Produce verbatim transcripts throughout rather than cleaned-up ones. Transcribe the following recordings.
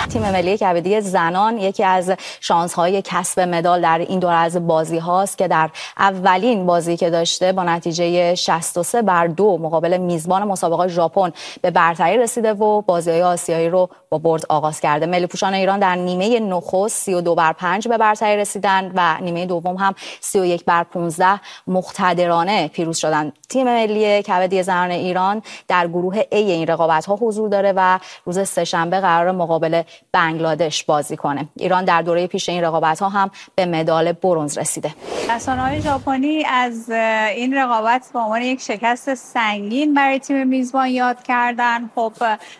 تیم ملی کبدی زنان یکی از شانس‌های کسب مدال در این دور از بازی هاست که در اولین بازی که داشته با نتیجه شصت و سه بر دو مقابل میزبان مسابقات ژاپن به برتری رسیده و بازی‌های آسیایی رو با برد آغاز کرده. ملی پوشان ایران در نیمه نخست سی و دو بر پنج به برتری رسیدند و نیمه دوم هم سی و یک بر پانزده مقتدرانه پیروز شدند. تیم ملی کبدی زنان ایران در گروه A این رقابت‌ها حضور داره و روز سه‌شنبه قرار مقابل بنگلادش بازی کنه. ایران در دوره پیش این رقابت‌ها هم به مدال برنز رسیده. رسانه‌های ژاپنی از این رقابت به عنوان یک شکست سنگین برای تیم میزبان یاد کردن. خب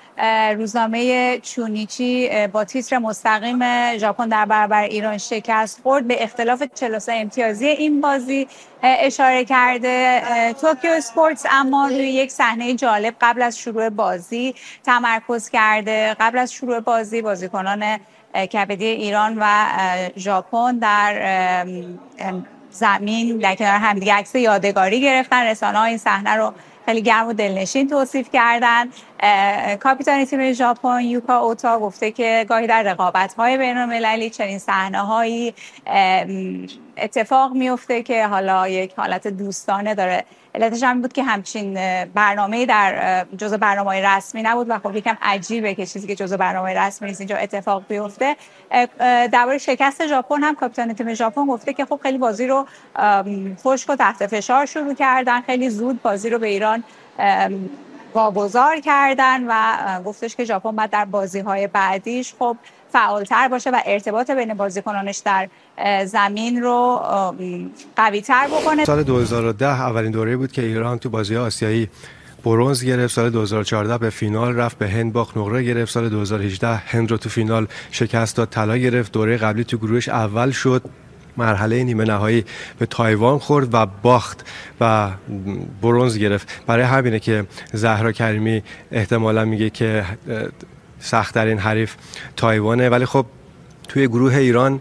روزنامه چونیچی با تیتر مستقیم ژاپن در برابر ایران شکست خورد به اختلاف چهل و سه امتیازی این بازی اشاره کرده. توکیو اسپورتس اما روی یک صحنه جالب قبل از شروع بازی تمرکز کرده. قبل از شروع بازی بازیکنان کبدی ایران و ژاپن در زمین در کنار همدیگه عکس یادگاری گرفتن. رسانه‌ها این صحنه رو خیلی گرم و دلنشین توصیف کردن. کاپیتان تیم ژاپن یوکا اوتا گفته که گاهی در رقابت‌های بین‌المللی چنین صحنه‌هایی اتفاق میفته که حالا یک حالت دوستانه داره. علتش هم بود که همچین برنامه‌ای در جزء برنامه‌های رسمی نبود و خب یکم عجیبه که چیزی که جزء برنامه رسمی نیست اینجا اتفاق بیفته. درباره شکست ژاپن هم کاپیتان تیم ژاپن گفته که خب خیلی بازی رو خشک و تحت فشار شروع کردن، خیلی زود بازی رو به ایران واگذار کردن و گفتش که ژاپن بعد در بازی‌های بعدیش خب فعالتر باشه و ارتباط بین بازیکنانش در زمین رو قوی‌تر بکنه. سال دو هزار و ده اولین دوره بود که ایران تو بازی‌های آسیایی برنز گرفت. سال دو هزار و چهارده به فینال رفت، به هند باخت، نقره گرفت. سال دو هزار و هجده هند رو تو فینال شکست داد، طلا گرفت. دوره قبلی تو گروهش اول شد، مرحله نیمه نهایی به تایوان خورد و باخت و برنز گرفت. برای همینه که زهرا کریمی احتمالاً میگه که سخت‌ترین حریف تایوانه، ولی خب توی گروه ایران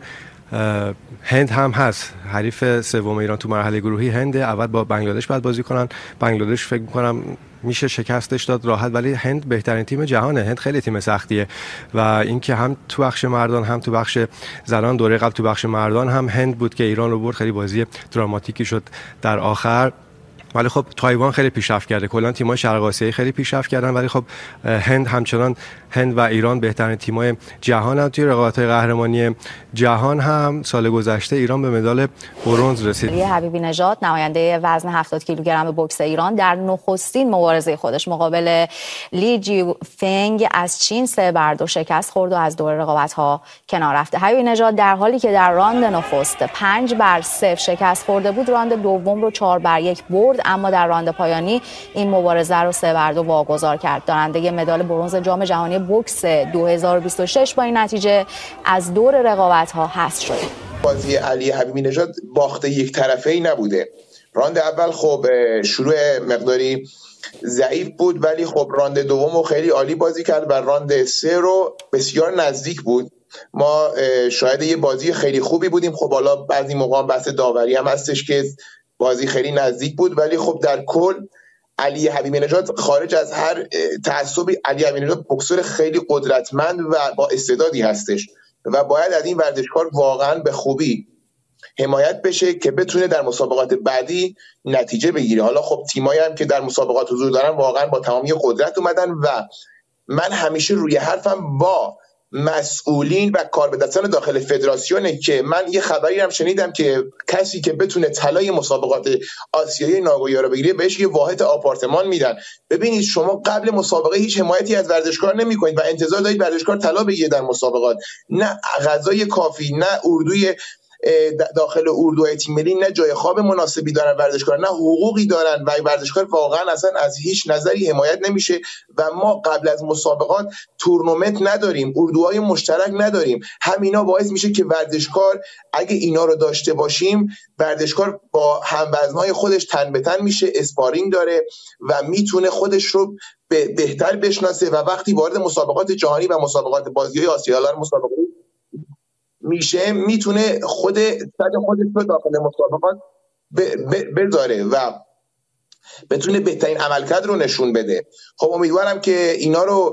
هند هم هست. حریف سوم ایران تو مرحله گروهی هنده. اول با بنگلادش بعد بازی کنن. بنگلادش فکر می‌کنم میشه شکستش داد راحت، ولی هند بهترین تیم جهانه. هند خیلی تیم سختیه و اینکه هم تو بخش مردان هم تو بخش زنان دوره قبل تو بخش مردان هم هند بود که ایران رو برد. خیلی بازی دراماتیکی شد در آخر، ولی خب تایوان خیلی پیشرفت کرده. کلا تیم‌های شرق آسیایی خیلی پیشرفت کردن، ولی خب هند همچنان هند و ایران بهترین تیم‌های جهانن. توی رقابت‌های قهرمانی جهان هم سال گذشته ایران به مدال برنز رسید. حبیبی نژاد نماینده وزن هفتاد کیلوگرم بوکس ایران در نخستین مبارزه خودش مقابل لی جی فنگ از چین سه بر دو شکست خورد و از دور رقابت‌ها کنار رفته. حبیبی نژاد در حالی که در راند نخست پنج بر صفر شکست خورده بود، راند دوم رو چهار بر یک برد، اما در راند پایانی این مبارزه رو سه بر دو واگذار کرد. دارنده مدال برنز جام جهانی بوکس دو هزار و بیست و شش با این نتیجه از دور رقابت‌ها حذف شده. بازی علی حبیبی نژاد باخت یک طرفه‌ای نبوده. راند اول خب شروع مقداری ضعیف بود، ولی خب راند دوم رو خیلی عالی بازی کرد و راند سه رو بسیار نزدیک بود. ما شاید یه بازی خیلی خوبی بودیم. خب حالا بعضی موقع بحث داوری هم هستش که بازی خیلی نزدیک بود، ولی خب در کل علی حبیبی نژاد خارج از هر تعصبی، علی حبیبی نژاد بوکسور خیلی قدرتمند و با استعدادی هستش و باید از این ورزشکار واقعا به خوبی حمایت بشه که بتونه در مسابقات بعدی نتیجه بگیره. حالا خب تیمایی هم که در مسابقات حضور دارن واقعا با تمامی قدرت اومدن و من همیشه روی حرفم با مسئولین و کاربدستان داخل فدراسیونه که من یه خبری هم شنیدم که کسی که بتونه طلای مسابقات آسیایی ناگویا رو بگیره بهش یه واحد آپارتمان میدن. ببینید شما قبل مسابقه هیچ حمایتی از ورزشکار نمی‌کنید و انتظار دارید ورزشکار طلا بگیره در مسابقات. نه غذای کافی، نه اردوی داخل اردوهای تیم ملی، نه جای خواب مناسبی دارن ورزشکار، نه حقوقی دارن و ورزشکار واقعا اصلا از هیچ نظری حمایت نمیشه و ما قبل از مسابقات تورنمنت نداریم، اردوهای مشترک نداریم. همینا باعث میشه که ورزشکار اگه اینا رو داشته باشیم، ورزشکار با هموزنهای خودش تن به تن میشه، اسپارینگ داره و میتونه خودش رو بهتر بشناسه و وقتی وارد مسابقات جهانی و مسابقات بازی‌های آسیایی مسابقات میشه میتونه خود صد خودش رو داخل مسابقات بذاره و بتونه بهترین عملکرد رو نشون بده. خب امیدوارم که اینا رو